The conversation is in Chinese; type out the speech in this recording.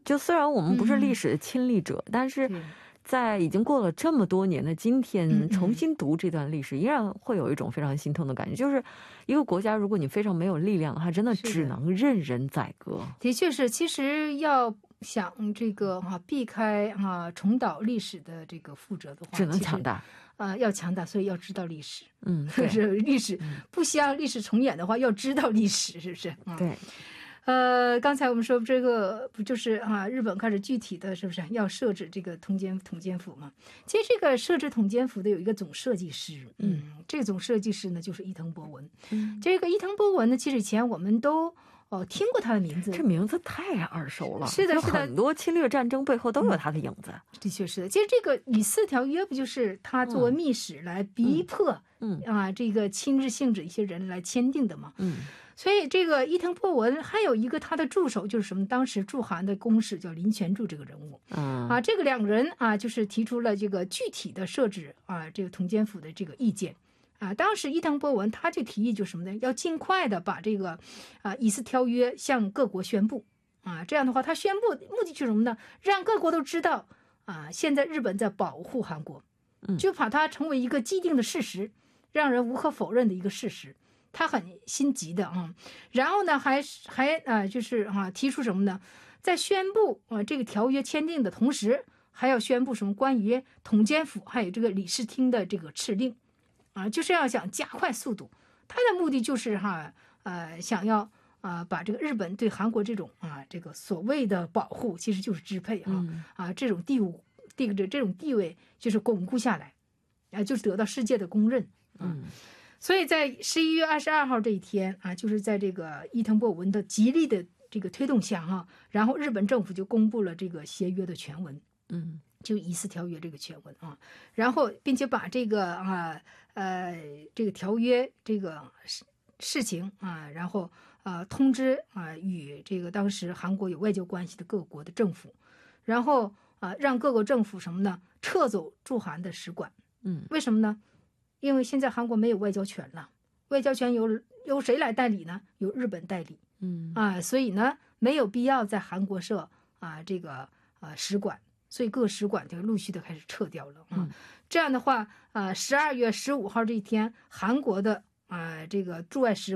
就虽然我们不是历史的亲历者，但是在已经过了这么多年的今天，重新读这段历史，依然会有一种非常心痛的感觉。就是一个国家，如果你非常没有力量的话，真的只能任人宰割。 的确是，其实要想这个避开重蹈历史的这个覆辙的话， 只能强大。 要强大，所以要知道历史。 是历史不希望历史重演的话，要知道历史，是不是？ 对。 刚才我们说这个不就是日本开始具体的是不是要设置这个统监府嘛？其实这个设置统监府的有一个总设计师，这个总设计师呢就是伊藤博文。这个伊藤博文呢，其实以前我们都听过他的名字， 这名字太耳熟了。 是的，是的， 很多侵略战争背后都有他的影子。 的确是的。其实这个以四条约不就是他作为密使来逼迫这个亲日信指一些人来签订的嘛？所以这个伊藤博文还有一个他的助手就是什么？当时驻韩的公使叫林泉助这个人物。这个两个人就是提出了这个具体的设置这个统监府的这个意见。当时伊藤博文他就提议就是什么呢？要尽快的把这个以四条约向各国宣布这样的话，他宣布目的是什么呢？让各国都知道现在日本在保护韩国，就把它成为一个既定的事实，让人无可否认的一个事实。他很心急的然后呢还就是提出什么呢？在宣布这个条约签订的同时，还要宣布什么关于统监府还有这个理事厅的这个敕令就是要想加快速度。他的目的就是想要把这个日本对韩国这种这个所谓的保护，其实就是支配这种这种地位就是巩固下来就是得到世界的公认所以在11月22号这一天就是在这个伊藤博文的极力的这个推动下然后日本政府就公布了这个协约的全文，就以四条约这个全文然后并且把这个这个条约这个事情然后通知与这个当时韩国有外交关系的各国的政府，然后让各国政府什么呢？撤走驻韩的使馆。为什么呢？因为现在韩国没有外交权了，外交权由谁来代理呢？由日本代理。所以呢，没有必要在韩国设这个使馆，所以各使馆就陆续的开始撤掉了。这样的话，12月15号这一天，韩国的这个驻外使